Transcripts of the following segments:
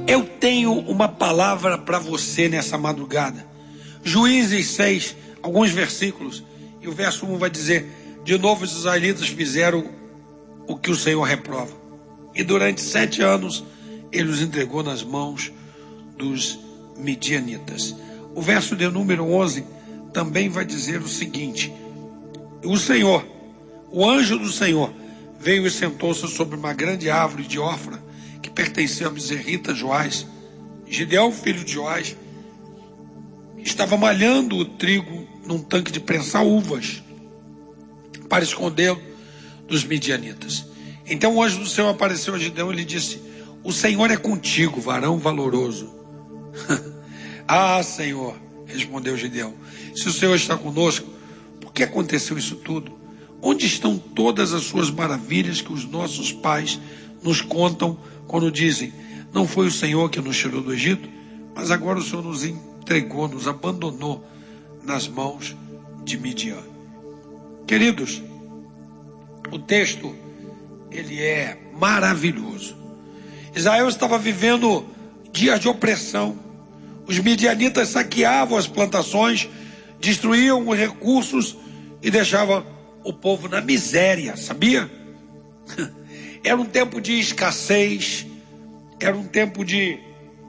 Eu tenho uma palavra para você nessa madrugada. Juízes 6, alguns versículos, e o verso 1 vai dizer: de novo os israelitas fizeram o que o Senhor reprova, e durante 7 anos ele os entregou nas mãos dos midianitas. O verso de número 11 também vai dizer o seguinte: o Senhor, o anjo do Senhor, veio e sentou-se sobre uma grande árvore de Ofra, que pertencia a Bezerrita Joás. Gideão, filho de Joás, estava malhando o trigo num tanque de prensar uvas, para escondê-lo dos midianitas. Então o anjo do Senhor apareceu a Gideão e lhe disse: o Senhor é contigo, varão valoroso. Ah, Senhor, respondeu Gideão, se o Senhor está conosco, por que aconteceu isso tudo? Onde estão todas as suas maravilhas que os nossos pais nos contam quando dizem: não foi o Senhor que nos tirou do Egito, mas agora o Senhor nos entregou, nos abandonou nas mãos de Midian. Queridos, o texto, ele é maravilhoso. Israel estava vivendo dias de opressão. Os midianitas saqueavam as plantações, destruíam os recursos e deixavam o povo na miséria, sabia? Era um tempo de escassez, era um tempo de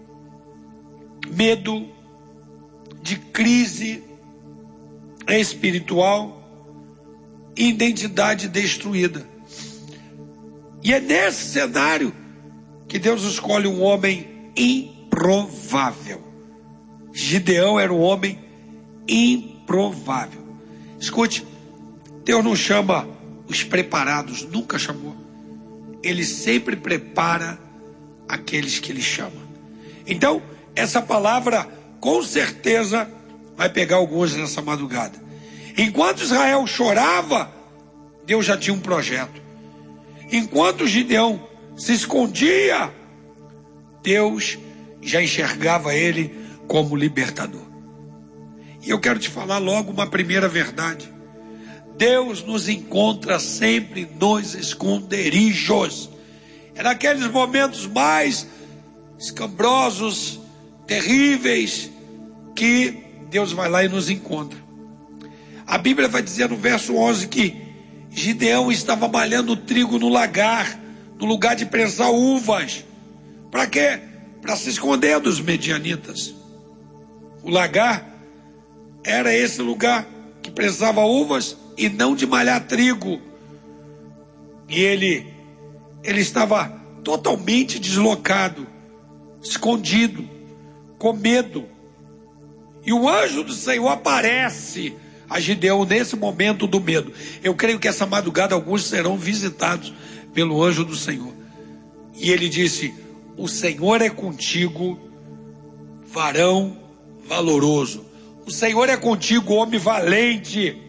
medo, de crise espiritual, identidade destruída. E é nesse cenário que Deus escolhe um homem improvável. Gideão era um homem improvável. Escute, Deus não chama os preparados, nunca chamou. Ele sempre prepara aqueles que Ele chama. Então, essa palavra, com certeza, vai pegar alguns nessa madrugada. Enquanto Israel chorava, Deus já tinha um projeto. Enquanto Gideão se escondia, Deus já enxergava ele como libertador. E eu quero te falar logo uma primeira verdade: Deus nos encontra sempre nos esconderijos. É naqueles momentos mais escabrosos, terríveis, que Deus vai lá e nos encontra. A Bíblia vai dizer no verso 11 que Gideão estava malhando trigo no lagar, no lugar de prensar uvas. Para quê? Para se esconder dos medianitas. O lagar era esse lugar que prensava uvas e não de malhar trigo. E ele estava totalmente deslocado, escondido, com medo. E o anjo do Senhor aparece a Gideão nesse momento do medo. Eu creio que essa madrugada alguns serão visitados pelo anjo do Senhor. E ele disse: o Senhor é contigo, varão valoroso. O Senhor é contigo, homem valente.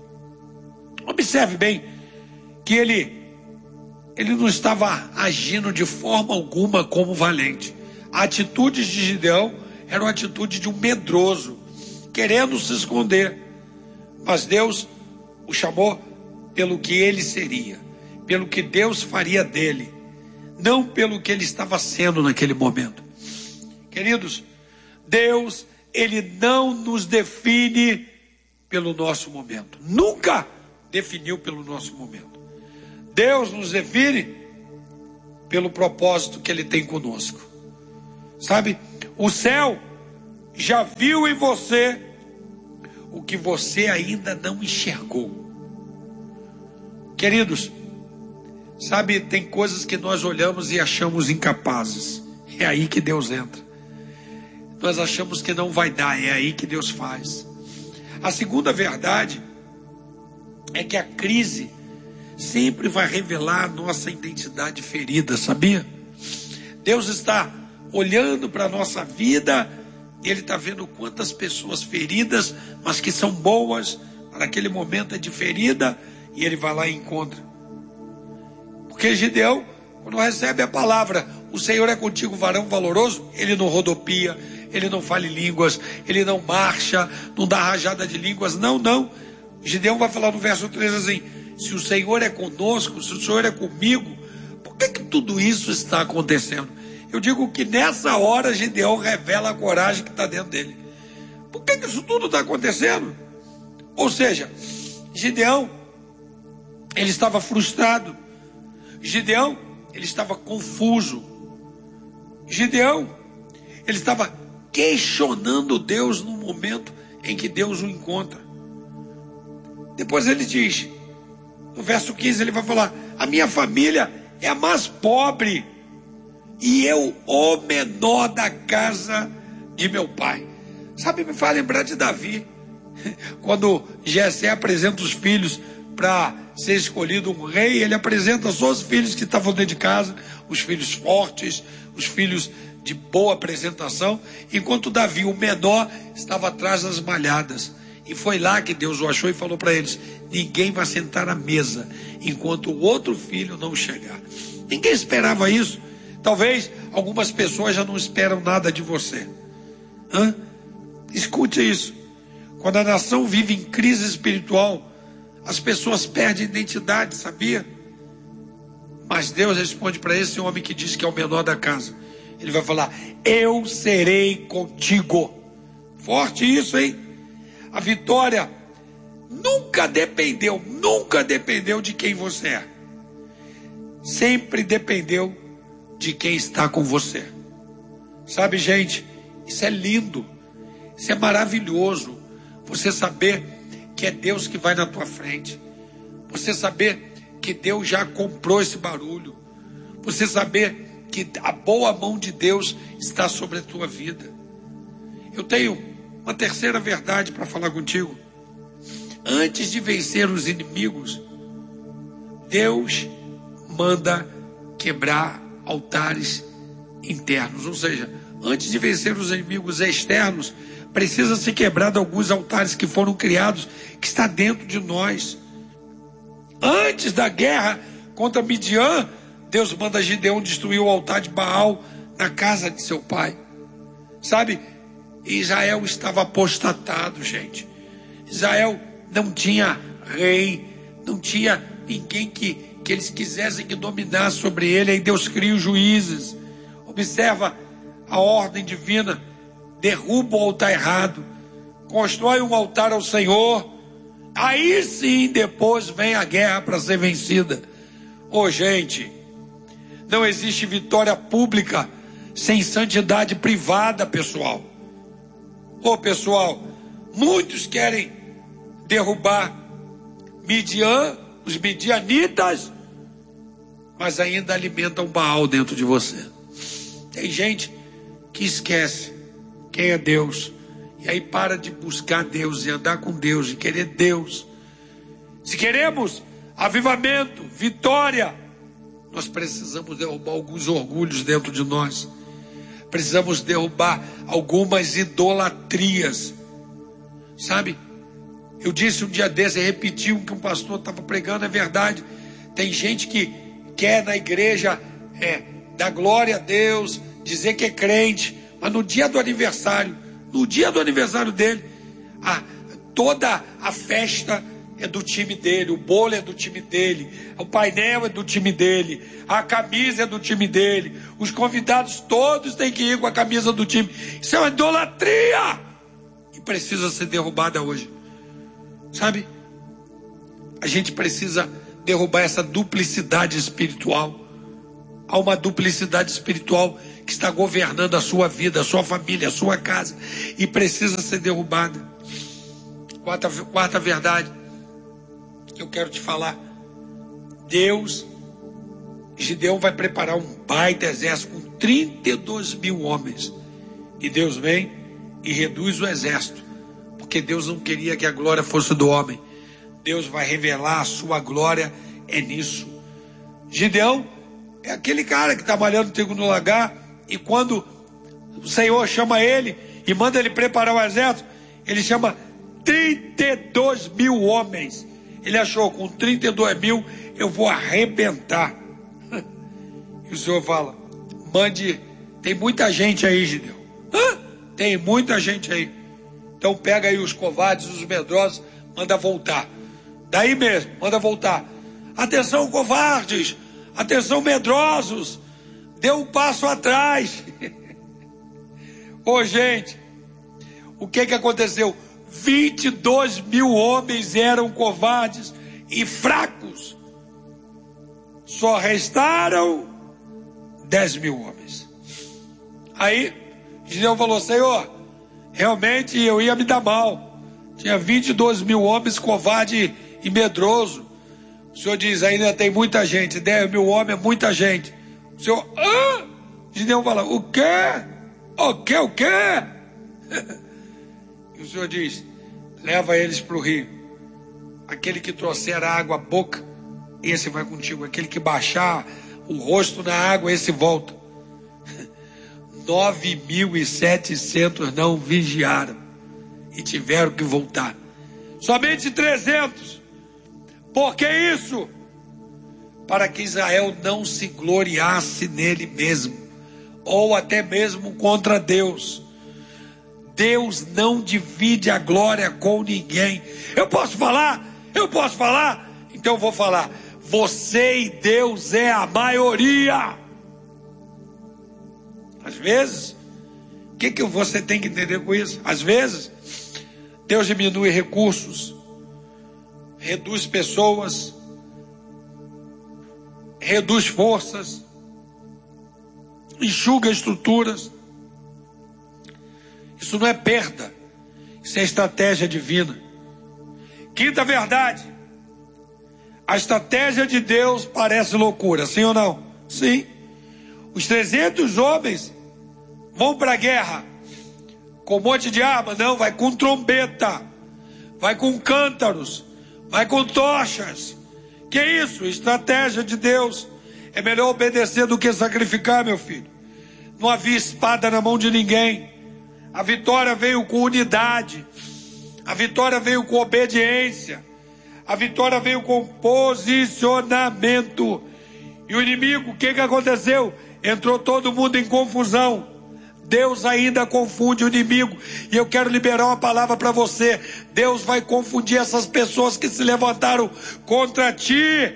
Observe bem que ele não estava agindo de forma alguma como valente. A atitude de Gideão era uma atitude de um medroso, querendo se esconder. Mas Deus o chamou pelo que ele seria, pelo que Deus faria dele, não pelo que ele estava sendo naquele momento. Queridos, Deus, Ele não nos define pelo nosso momento. Nunca definiu pelo nosso momento. Deus nos define pelo propósito que Ele tem conosco. Sabe, o céu já viu em você o que você ainda não enxergou. Queridos, sabe, tem coisas que nós olhamos e achamos incapazes. É aí que Deus entra. Nós achamos que não vai dar, é aí que Deus faz. A segunda verdade é que a crise sempre vai revelar a nossa identidade ferida, sabia? Deus está olhando para a nossa vida, Ele está vendo quantas pessoas feridas, mas que são boas, naquele momento é de ferida, e Ele vai lá e encontra. Porque Gideão, quando recebe a palavra, o Senhor é contigo, varão valoroso, ele não rodopia, ele não fala em línguas, ele não marcha, não dá rajada de línguas, não. Gideão vai falar no verso 3 assim: se o Senhor é conosco, se o Senhor é comigo, por que tudo isso está acontecendo? Eu digo que nessa hora Gideão revela a coragem que está dentro dele. Por que isso tudo está acontecendo? Ou seja, Gideão, ele estava frustrado. Gideão, ele estava confuso. Gideão, ele estava questionando Deus no momento em que Deus o encontra. Depois ele diz, no verso 15 ele vai falar: a minha família é a mais pobre e eu o menor da casa de meu pai. Sabe, me faz lembrar de Davi, quando Jessé apresenta os filhos para ser escolhido um rei. Ele apresenta só os filhos que estavam dentro de casa, os filhos fortes, os filhos de boa apresentação, enquanto Davi, o menor, estava atrás das malhadas. E foi lá que Deus o achou e falou para eles: ninguém vai sentar à mesa enquanto o outro filho não chegar. Ninguém esperava isso. Talvez algumas pessoas já não esperam nada de você. Escute isso. Quando a nação vive em crise espiritual, as pessoas perdem identidade, sabia? Mas Deus responde para esse homem que diz que é o menor da casa. Ele vai falar: eu serei contigo. Forte isso, hein? A vitória nunca dependeu de quem você é. Sempre dependeu de quem está com você. Sabe, gente, isso é lindo, isso é maravilhoso. Você saber que é Deus que vai na tua frente. Você saber que Deus já comprou esse barulho. Você saber que a boa mão de Deus está sobre a tua vida. Eu tenho uma terceira verdade para falar contigo. Antes de vencer os inimigos, Deus manda quebrar altares internos. Ou seja, antes de vencer os inimigos externos, precisa ser quebrado alguns altares que foram criados, que está dentro de nós. Antes da guerra contra Midian, Deus manda Gideão destruir o altar de Baal na casa de seu pai. Sabe, Israel estava apostatado, gente. Israel não tinha rei, não tinha ninguém que eles quisessem que dominasse sobre ele. Aí Deus cria os juízes. Observa a ordem divina. Derruba o altar errado, constrói um altar ao Senhor. Aí sim, depois vem a guerra para ser vencida. Gente, não existe vitória pública sem santidade privada, pessoal. Pessoal, muitos querem derrubar Midian, os midianitas, mas ainda alimentam Baal dentro de você. Tem gente que esquece quem é Deus, e aí para de buscar Deus e andar com Deus e querer Deus. Se queremos avivamento, vitória, nós precisamos derrubar alguns orgulhos dentro de nós. Precisamos derrubar algumas idolatrias. Sabe, eu disse um dia desse, repeti o que um pastor estava pregando, é verdade. Tem gente que quer na igreja dar glória a Deus, dizer que é crente, mas no dia do aniversário dele, toda a festa é do time dele, o bolo é do time dele, o painel é do time dele, a camisa é do time dele, os convidados todos têm que ir com a camisa do time. Isso é uma idolatria e precisa ser derrubada hoje. Sabe, a gente precisa derrubar essa duplicidade espiritual. Há uma duplicidade espiritual que está governando a sua vida, a sua família, a sua casa, e precisa ser derrubada. Quarta verdade que eu quero te falar: Gideão vai preparar um baita exército com 32 mil homens, e Deus vem e reduz o exército, porque Deus não queria que a glória fosse do homem. Deus vai revelar a sua glória nisso. Gideão é aquele cara que está malhando trigo no lagar, e quando o Senhor chama ele e manda ele preparar o exército, ele chama 32 mil homens. Ele achou: com 32 mil eu vou arrebentar. E o Senhor fala: mande, tem muita gente aí, Gideão. Tem muita gente aí. Então pega aí os covardes, os medrosos, manda voltar. Daí mesmo, manda voltar. Atenção, covardes! Atenção, medrosos! deu um passo atrás. Ô, gente, o que aconteceu? 22 mil homens eram covardes e fracos. Só restaram 10 mil homens. Aí, Gideão falou: Senhor, realmente eu ia me dar mal. Tinha 22 mil homens, covarde e medroso. O Senhor diz: ainda tem muita gente. 10 mil homens é muita gente. O Senhor, Gideão fala: o quê? O quê? O quê? E o Senhor diz: leva eles para o rio. Aquele que trouxer a água à boca, esse vai contigo. Aquele que baixar o rosto na água, esse volta. 9.700 não vigiaram e tiveram que voltar. Somente 300. Por que isso? Para que Israel não se gloriasse nele mesmo, ou até mesmo contra Deus. Deus não divide a glória com ninguém. Eu posso falar? Eu posso falar? Então eu vou falar. Você e Deus é a maioria. Às vezes, o que você tem que entender com isso? Às vezes, Deus diminui recursos, reduz pessoas, reduz forças, enxuga estruturas. Isso não é perda, isso é estratégia divina. Quinta verdade: a estratégia de Deus parece loucura, sim ou não? Sim. Os 300 homens vão para a guerra com um monte de arma? Não, vai com trombeta, vai com cântaros, vai com tochas. Que isso? Estratégia de Deus. É melhor obedecer do que sacrificar, meu filho. Não havia espada na mão de ninguém. A vitória veio com unidade. A vitória veio com obediência. A vitória veio com posicionamento. E o inimigo, o que aconteceu? Entrou todo mundo em confusão. Deus ainda confunde o inimigo. E eu quero liberar uma palavra para você. Deus vai confundir essas pessoas que se levantaram contra ti.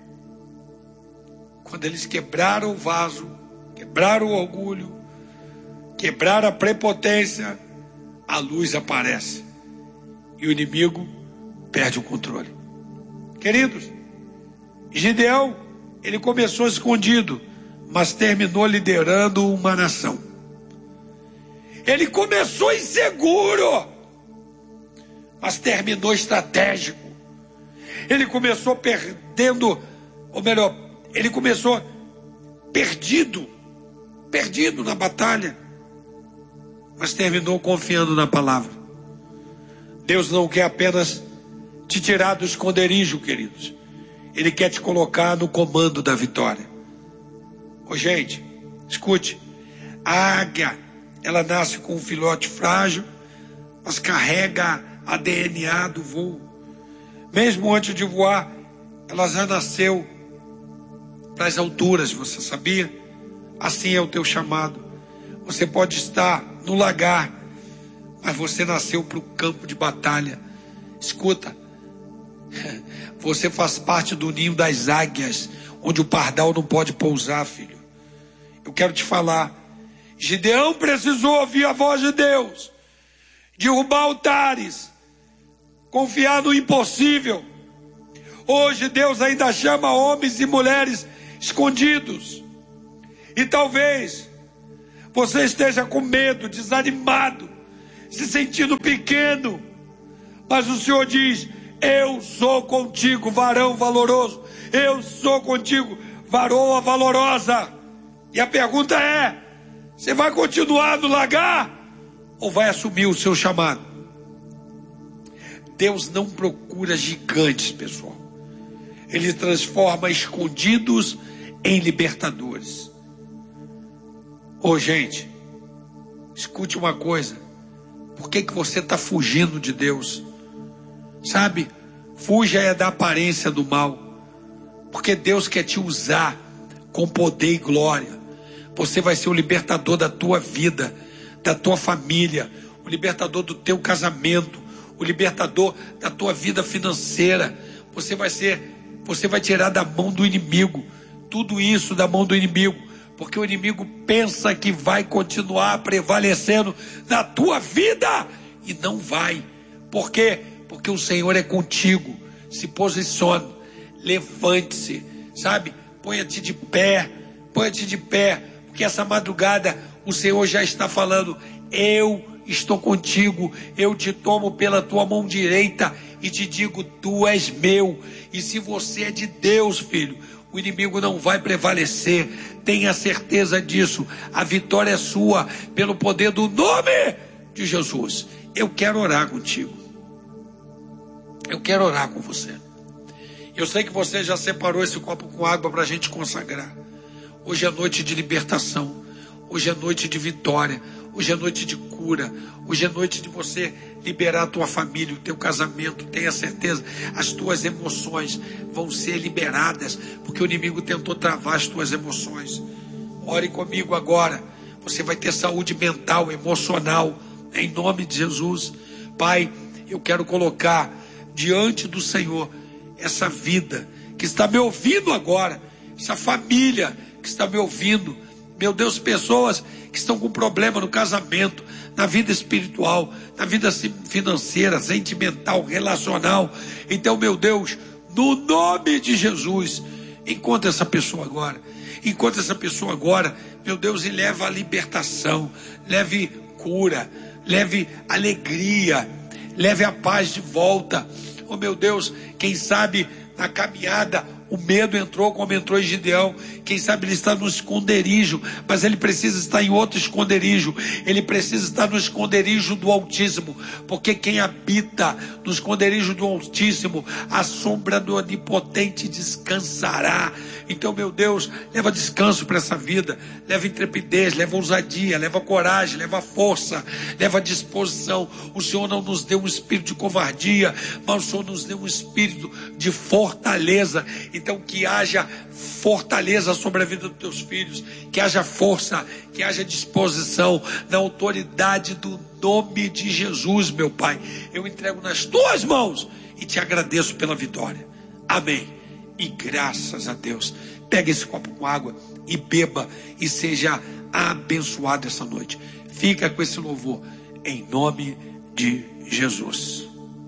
Quando eles quebraram o vaso, quebraram o orgulho, quebraram a prepotência, a luz aparece. E o inimigo perde o controle. Queridos, Gideão, ele começou escondido, mas terminou liderando uma nação. Ele começou inseguro, mas terminou estratégico. Ele começou perdendo, ou melhor, ele começou perdido na batalha, mas terminou confiando na palavra. Deus não quer apenas te tirar do esconderijo, queridos. Ele quer te colocar no comando da vitória. Ô, gente, escute. A águia, ela nasce com um filhote frágil, mas carrega a DNA do voo. Mesmo antes de voar, ela já nasceu para as alturas, você sabia? Assim é o teu chamado. Você pode estar no lagar, mas você nasceu para o campo de batalha. Escuta, você faz parte do ninho das águias, onde o pardal não pode pousar, filho. Eu quero te falar, Gideão precisou ouvir a voz de Deus, derrubar altares, confiar no impossível. Hoje Deus ainda chama homens e mulheres escondidos. E talvez você esteja com medo, desanimado, se sentindo pequeno. Mas o Senhor diz: eu sou contigo, varão valoroso. Eu sou contigo, varoa valorosa. E a pergunta é: você vai continuar no lagar ou vai assumir o seu chamado? Deus não procura gigantes, pessoal. Ele transforma escondidos em libertadores. Ô, gente, escute uma coisa. Por que você está fugindo de Deus? Sabe, fuja da aparência do mal. Porque Deus quer te usar com poder e glória. Você vai ser o libertador da tua vida, da tua família, o libertador do teu casamento, o libertador da tua vida financeira. Você vai tirar da mão do inimigo tudo isso da mão do inimigo, porque o inimigo pensa que vai continuar prevalecendo na tua vida, e não vai. Por quê? Porque o Senhor é contigo. Se posicione, levante-se, sabe? Ponha-te de pé, porque essa madrugada o Senhor já está falando: eu estou contigo, eu te tomo pela tua mão direita e te digo, tu és meu. E se você é de Deus, filho, o inimigo não vai prevalecer. Tenha certeza disso. A vitória é sua, pelo poder do nome de Jesus. Eu quero orar contigo. Eu quero orar com você. Eu sei que você já separou esse copo com água para a gente consagrar. Hoje é noite de libertação. Hoje é noite de vitória. Hoje é noite de cura. Hoje é noite de você liberar a tua família, o teu casamento. Tenha certeza, as tuas emoções vão ser liberadas, porque o inimigo tentou travar as tuas emoções. Ore comigo agora. Você vai ter saúde mental, emocional, em nome de Jesus. Pai, eu quero colocar diante do Senhor essa vida que está me ouvindo agora, essa família que está me ouvindo. Meu Deus, pessoas que estão com problema no casamento, na vida espiritual, na vida financeira, sentimental, relacional. Então, meu Deus, no nome de Jesus, encontra essa pessoa agora. Encontra essa pessoa agora, meu Deus, e leva a libertação, leve cura, leve alegria, leve a paz de volta. Oh, meu Deus, quem sabe na caminhada o medo entrou como entrou em Gideão. Quem sabe ele está no esconderijo, mas ele precisa estar em outro esconderijo. Ele precisa estar no esconderijo do Altíssimo, porque quem habita no esconderijo do Altíssimo, a sombra do Onipotente descansará. Então, meu Deus, leva descanso para essa vida, leva intrepidez, leva ousadia, leva coragem, leva força, leva disposição. O Senhor não nos deu um espírito de covardia, mas o Senhor nos deu um espírito de fortaleza. Então, que haja fortaleza sobre a vida dos teus filhos, que haja força, que haja disposição, na autoridade do nome de Jesus, meu Pai. Eu entrego nas tuas mãos e te agradeço pela vitória. Amém. E graças a Deus. Pega esse copo com água e beba e seja abençoado essa noite. Fica com esse louvor em nome de Jesus.